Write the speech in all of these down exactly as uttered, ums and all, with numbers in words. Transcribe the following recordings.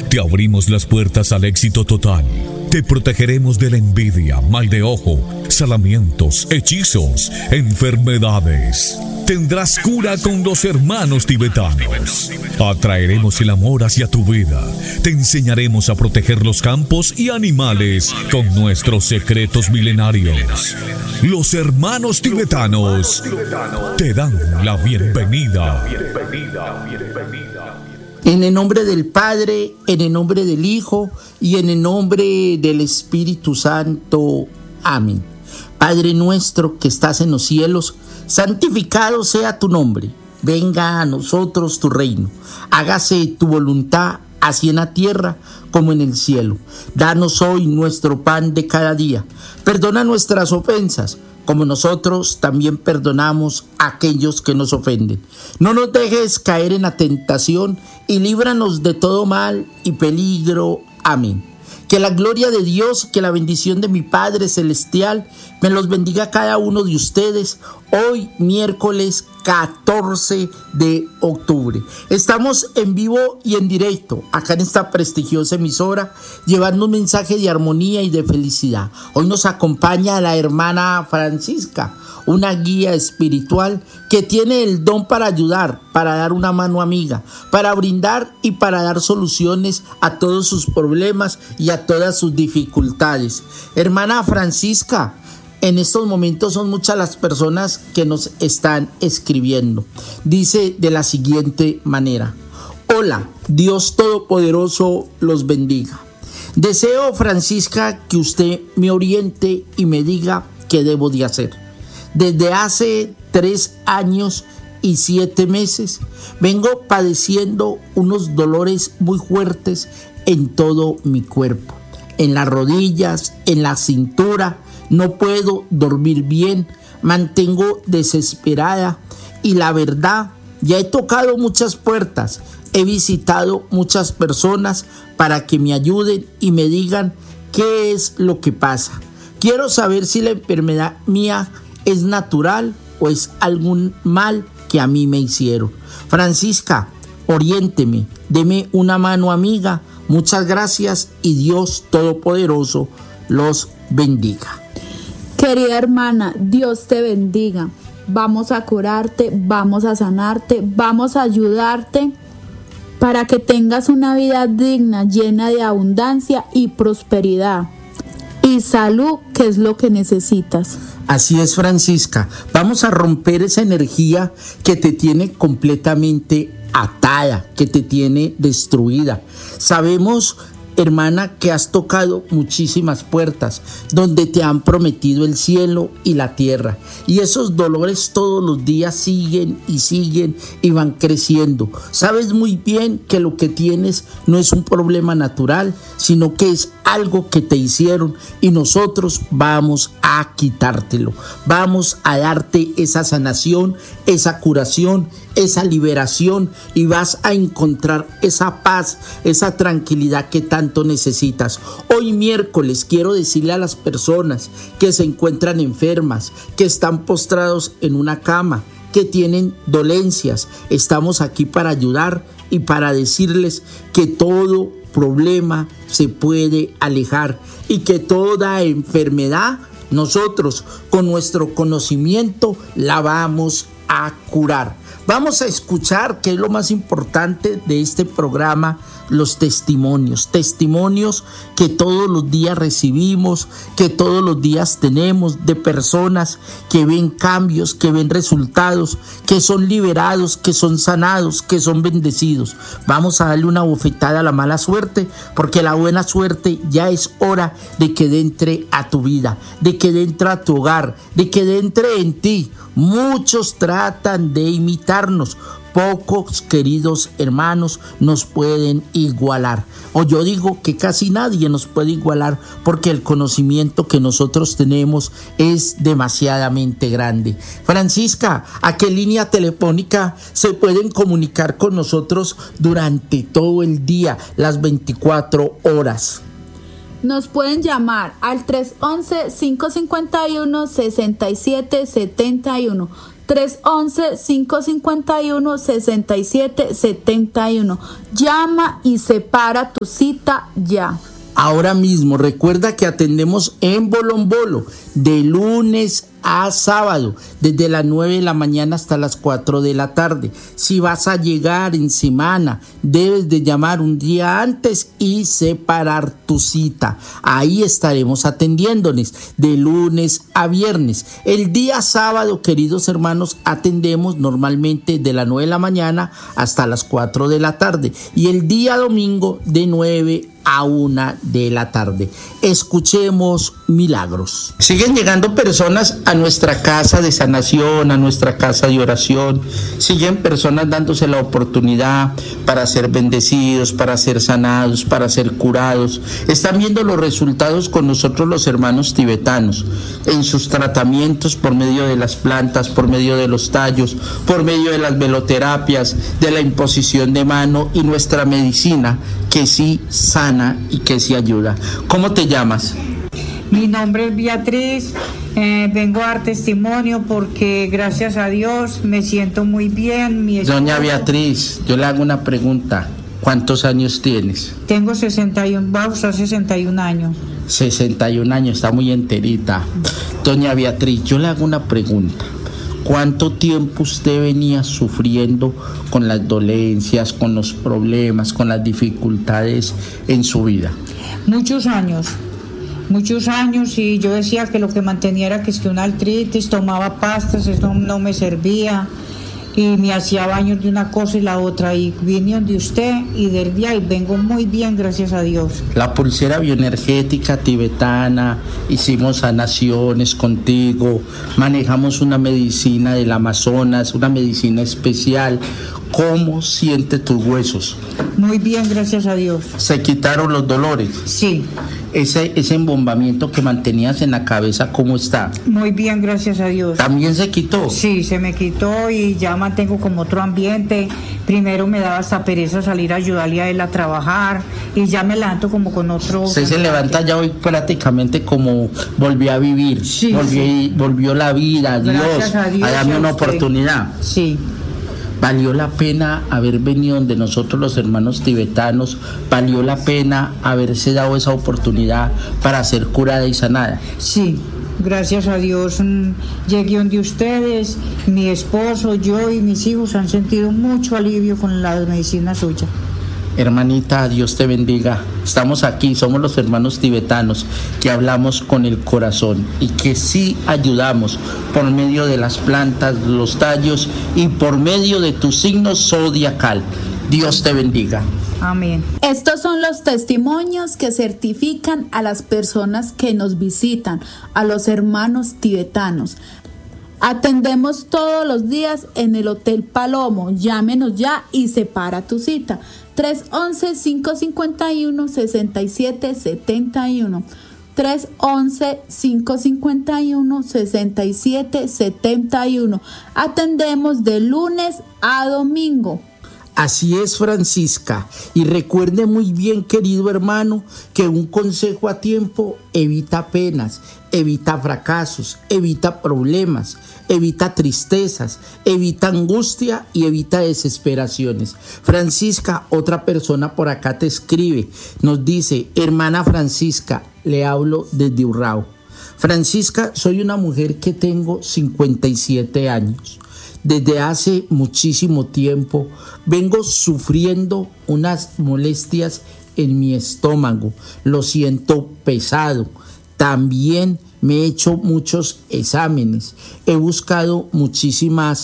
Te abrimos las puertas al éxito total. Te protegeremos de la envidia, mal de ojo, salamientos, hechizos, enfermedades. Tendrás cura con los hermanos tibetanos. Atraeremos el amor hacia tu vida. Te enseñaremos a proteger los campos y animales con nuestros secretos milenarios. Los hermanos tibetanos te dan la bienvenida. En el nombre del Padre, en el nombre del Hijo y en el nombre del Espíritu Santo. Amén. Padre nuestro que estás en los cielos, santificado sea tu nombre. Venga a nosotros tu reino. Hágase tu voluntad, así en la tierra como en el cielo. Danos hoy nuestro pan de cada día. Perdona nuestras ofensas, como nosotros también perdonamos a aquellos que nos ofenden. No nos dejes caer en la tentación y líbranos de todo mal y peligro. Amén. Que la gloria de Dios, que la bendición de mi Padre Celestial me los bendiga a cada uno de ustedes hoy, miércoles catorce de octubre. Estamos en vivo y en directo acá en esta prestigiosa emisora, llevando un mensaje de armonía y de felicidad. Hoy nos acompaña la hermana Francisca, una guía espiritual que tiene el don para ayudar, para dar una mano amiga, para brindar y para dar soluciones a todos sus problemas y a todas sus dificultades. Hermana Francisca, en estos momentos son muchas las personas que nos están escribiendo. Dice de la siguiente manera: hola, Dios Todopoderoso los bendiga. Deseo, Francisca, que usted me oriente y me diga qué debo de hacer. Desde hace tres años y siete meses vengo padeciendo unos dolores muy fuertes en todo mi cuerpo, en las rodillas, en la cintura. No puedo dormir bien, mantengo desesperada y la verdad, ya he tocado muchas puertas, he visitado muchas personas para que me ayuden y me digan qué es lo que pasa. Quiero saber si la enfermedad mía es natural o es algún mal que a mí me hicieron. Francisca, oriénteme, deme una mano amiga. Muchas gracias y Dios Todopoderoso los bendiga. Querida hermana, Dios te bendiga. Vamos a curarte, vamos a sanarte, vamos a ayudarte para que tengas una vida digna, llena de abundancia y prosperidad y salud, que es lo que necesitas. Así es, Francisca. Vamos a romper esa energía que te tiene completamente atada, que te tiene destruida. Sabemos, hermana, que has tocado muchísimas puertas donde te han prometido el cielo y la tierra, y esos dolores todos los días siguen y siguen y van creciendo. Sabes muy bien que lo que tienes no es un problema natural, sino que es algo que te hicieron, y nosotros vamos a quitártelo. Vamos a darte esa sanación, esa curación, esa liberación, y vas a encontrar esa paz, esa tranquilidad que tanto necesitas. Hoy miércoles quiero decirle a las personas que se encuentran enfermas, que están postrados en una cama, que tienen dolencias, estamos aquí para ayudar y para decirles que todo problema se puede alejar y que toda enfermedad nosotros con nuestro conocimiento la vamos a curar. Vamos a escuchar, que es lo más importante de este programa, los testimonios, testimonios que todos los días recibimos, que todos los días tenemos de personas que ven cambios, que ven resultados, que son liberados, que son sanados, que son bendecidos. Vamos a darle una bofetada a la mala suerte, porque la buena suerte ya es hora de que entre a tu vida, de que entre a tu hogar, de que entre en ti. Muchos tratan de imitarnos, pocos, queridos hermanos, nos pueden igualar. O yo digo que casi nadie nos puede igualar, porque el conocimiento que nosotros tenemos es demasiadamente grande. Francisca, ¿a qué línea telefónica se pueden comunicar con nosotros durante todo el día, las veinticuatro horas? Nos pueden llamar al tres once, cinco cincuenta y uno, sesenta y siete setenta y uno. tres once, cinco cincuenta y uno, sesenta y siete setenta y uno. Llama y separa tu cita ya. Ahora mismo recuerda que atendemos en Bolombolo de lunes a sábado, desde las nueve de la mañana hasta las cuatro de la tarde. Si vas a llegar en semana, debes de llamar un día antes y separar tu cita. Ahí estaremos atendiéndoles de lunes a viernes. El día sábado, queridos hermanos, atendemos normalmente de las nueve de la mañana hasta las cuatro de la tarde. Y el día domingo de nueve a una de la tarde. Escuchemos milagros. Siguen llegando personas a nuestra casa de sanación, a nuestra casa de oración. Siguen personas dándose la oportunidad para ser bendecidos, para ser sanados, para ser curados. Están viendo los resultados con nosotros los hermanos tibetanos en sus tratamientos por medio de las plantas, por medio de los tallos, por medio de las veloterapias, de la imposición de mano y nuestra medicina que sí sana y que sí ayuda. ¿Cómo te llamas? Mi nombre es Beatriz, eh, vengo a dar testimonio porque gracias a Dios me siento muy bien. Mi esposo... Doña Beatriz, yo le hago una pregunta. ¿Cuántos años tienes? Tengo sesenta y uno, va a usar sesenta y un años. sesenta y un años, está muy enterita. Doña Beatriz, yo le hago una pregunta. ¿Cuánto tiempo usted venía sufriendo con las dolencias, con los problemas, con las dificultades en su vida? Muchos años, muchos años y yo decía que lo que mantenía era que es que una artritis, tomaba pastas, eso no me servía y me hacía baños de una cosa y la otra y vine donde usted y desde ahí vengo muy bien, gracias a Dios. La pulsera bioenergética tibetana, hicimos sanaciones contigo, manejamos una medicina del Amazonas, una medicina especial. ¿Cómo siente tus huesos? Muy bien, gracias a Dios. ¿Se quitaron los dolores? Sí. Ese, ese embombamiento que mantenías en la cabeza, ¿cómo está? Muy bien, gracias a Dios. ¿También se quitó? Sí, se me quitó y ya mantengo como otro ambiente. Primero me daba hasta pereza salir a ayudarle a él a trabajar y ya me levanto como con otro... Usted se levanta ya hoy prácticamente como volvió a vivir, sí, volvió, sí. volvió la vida, Dios, a, Dios, a darme una usted. oportunidad. Sí. Valió la pena haber venido donde nosotros los hermanos tibetanos, valió la pena haberse dado esa oportunidad para ser curada y sanada. Sí, gracias a Dios mmm, llegué donde ustedes, mi esposo, yo y mis hijos han sentido mucho alivio con la medicina suya. Hermanita, Dios te bendiga. Estamos aquí, somos los hermanos tibetanos que hablamos con el corazón y que sí ayudamos por medio de las plantas, los tallos y por medio de tu signo zodiacal. Dios te bendiga. Amén. Estos son los testimonios que certifican a las personas que nos visitan, a los hermanos tibetanos. Atendemos todos los días en el Hotel Palomo. Llámenos ya y separa tu cita. tres once, cinco cincuenta y uno, sesenta y siete setenta y uno. tres once, cinco cincuenta y uno, sesenta y siete setenta y uno. Atendemos de lunes a domingo. Así es, Francisca. Y recuerde muy bien, querido hermano, que un consejo a tiempo evita penas, evita fracasos, evita problemas, evita tristezas, evita angustia y evita desesperaciones. Francisca, otra persona por acá te escribe, nos dice: hermana Francisca, le hablo desde Urrao. Francisca, soy una mujer que tengo cincuenta y siete años. Desde hace muchísimo tiempo vengo sufriendo unas molestias en mi estómago. Lo siento pesado. También me he hecho muchos exámenes. He buscado muchísimas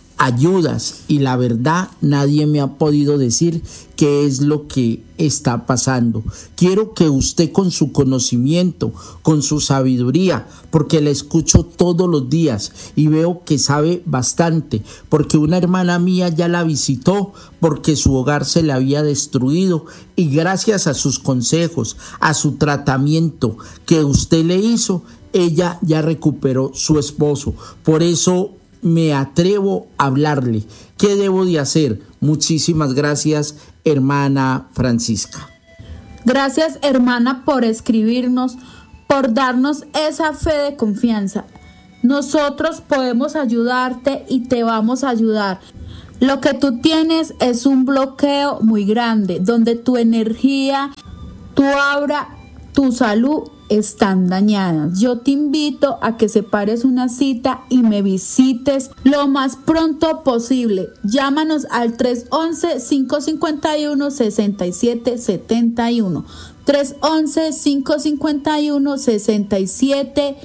ayudas y la verdad nadie me ha podido decir qué es lo que está pasando. Quiero que usted, con su conocimiento, con su sabiduría, porque la escucho todos los días y veo que sabe bastante, porque una hermana mía ya la visitó porque su hogar se le había destruido y gracias a sus consejos, a su tratamiento que usted le hizo, ella ya recuperó su esposo. Por eso me atrevo a hablarle. ¿Qué debo de hacer? Muchísimas gracias, hermana Francisca. Gracias, hermana, por escribirnos, por darnos esa fe de confianza. Nosotros podemos ayudarte y te vamos a ayudar. Lo que tú tienes es un bloqueo muy grande, donde tu energía, tu aura, tu salud están dañadas. Yo te invito a que separes una cita y me visites lo más pronto posible. Llámanos al tres once, cinco cinco uno, seis siete siete uno. tres once, cinco cinco uno, seis siete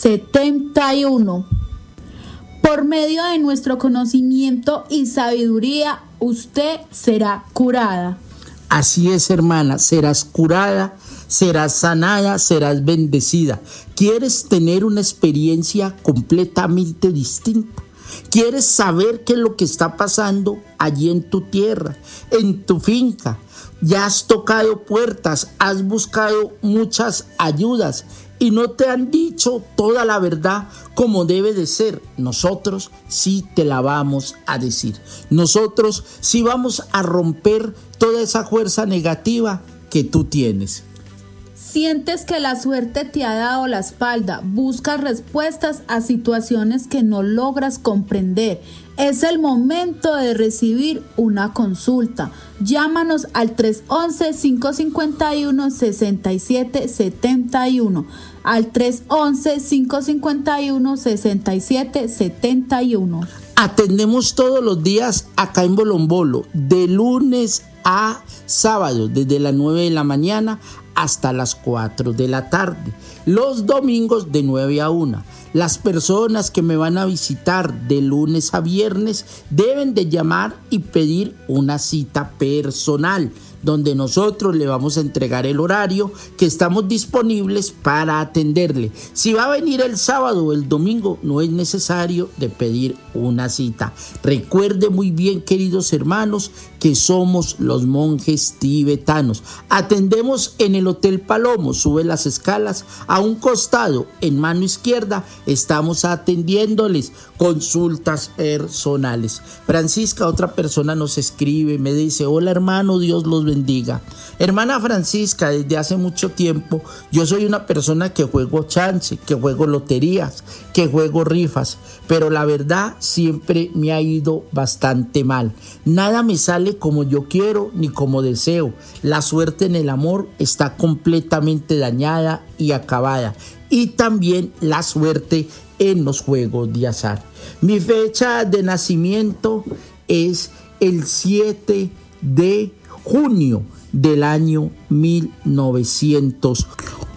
siete uno. Por medio de nuestro conocimiento y sabiduría, usted será curada. Así es, hermana, serás curada, serás sanada, serás bendecida. ¿Quieres tener una experiencia completamente distinta? ¿Quieres saber qué es lo que está pasando allí en tu tierra, en tu finca? Ya has tocado puertas, has buscado muchas ayudas y no te han dicho toda la verdad como debe de ser. Nosotros sí te la vamos a decir. Nosotros sí vamos a romper toda esa fuerza negativa que tú tienes. Sientes que la suerte te ha dado la espalda, buscas respuestas a situaciones que no logras comprender. Es el momento de recibir una consulta. Llámanos al tres once, cinco cinco uno, seis siete siete uno, al tres once, cinco cinco uno, seis siete siete uno. Atendemos todos los días acá en Bolombolo, de lunes a sábado, desde las nueve de la mañana hasta las cuatro de la tarde. Los domingos de nueve a una. Las personas que me van a visitar de lunes a viernes deben de llamar y pedir una cita personal, donde nosotros le vamos a entregar el horario que estamos disponibles para atenderle. Si va a venir el sábado o el domingo, no es necesario de pedir una cita. Recuerde muy bien, queridos hermanos, que somos los monjes tibetanos. Atendemos en el Hotel Palomo, sube las escalas a un costado, en mano izquierda, estamos atendiéndoles consultas personales. Francisca, otra persona nos escribe, me dice: hola hermano, Dios los bendiga. Hermana Francisca, desde hace mucho tiempo yo soy una persona que juego chance, que juego loterías, que juego rifas, pero la verdad siempre me ha ido bastante mal. Nada me sale como yo quiero ni como deseo. La suerte en el amor está completamente dañada y acabada, y también la suerte en los juegos de azar. Mi fecha de nacimiento es el siete de junio del año mil novecientos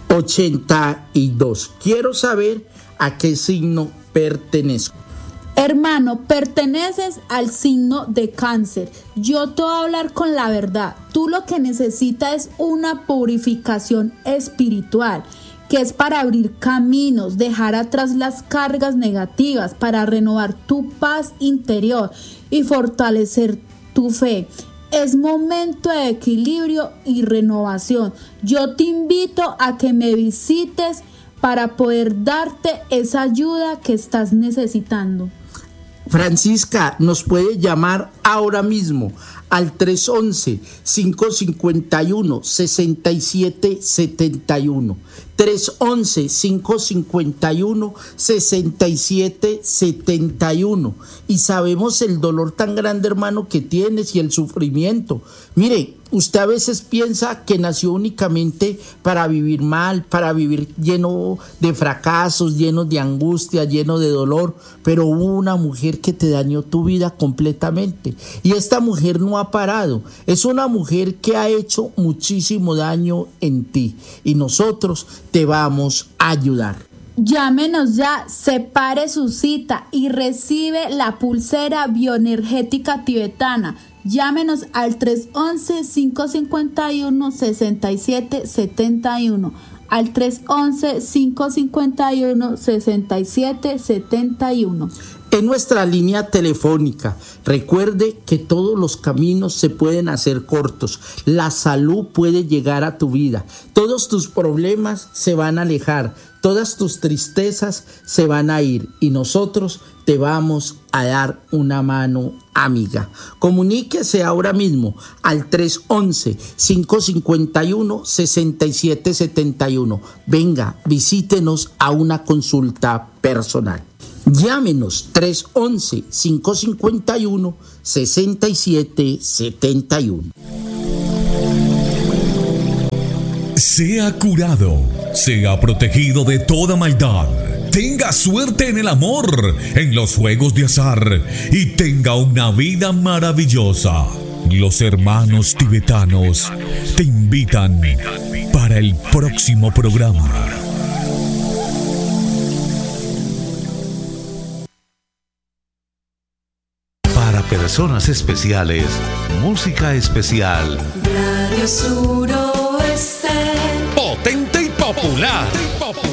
ochenta y dos. Quiero saber a qué signo pertenezco. Hermano, perteneces al signo de Cáncer. Yo te voy a hablar con la verdad. Tú lo que necesitas es una purificación espiritual, que es para abrir caminos, dejar atrás las cargas negativas, para renovar tu paz interior y fortalecer tu fe. Es momento de equilibrio y renovación. Yo te invito a que me visites para poder darte esa ayuda que estás necesitando. Francisca, nos puede llamar ahora mismo al tres once, cinco cinco uno, seis siete siete uno. tres once, cinco cinco uno, seis siete siete uno. Y sabemos el dolor tan grande, hermano, que tienes y el sufrimiento. Mire, usted a veces piensa que nació únicamente para vivir mal, para vivir lleno de fracasos, lleno de angustia, lleno de dolor, pero hubo una mujer que te dañó tu vida completamente, y esta mujer no ha parado. Es una mujer que ha hecho muchísimo daño en ti, y nosotros te vamos a ayudar. Llámenos ya, separe su cita y recibe la pulsera bioenergética tibetana. Llámenos al tres once, cinco cinco uno, seis siete siete uno, al tres once, cinco cinco uno, seis siete siete uno. En nuestra línea telefónica, recuerde que todos los caminos se pueden hacer cortos. La salud puede llegar a tu vida. Todos tus problemas se van a alejar. Todas tus tristezas se van a ir. Y nosotros te vamos a dar una mano amiga. Comuníquese ahora mismo al tres once, cinco cinco uno, seis siete siete uno. Venga, visítenos a una consulta personal. Llámenos tres once, cinco cincuenta y uno, sesenta y siete setenta y uno. Sea curado, sea protegido de toda maldad. Tenga suerte en el amor, en los juegos de azar y tenga una vida maravillosa. Los hermanos tibetanos te invitan para el próximo programa. Para personas especiales, música especial. Radio Suroeste. Potente y popular.